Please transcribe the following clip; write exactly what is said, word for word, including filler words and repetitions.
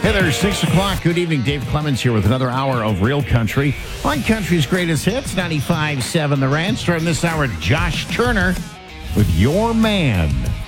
Hey there, six o'clock. Good evening. Dave Clemens here with another hour of Real Country on Country's Greatest Hits, ninety-five point seven The Ranch. Starting this hour, Josh Turner with Your Man.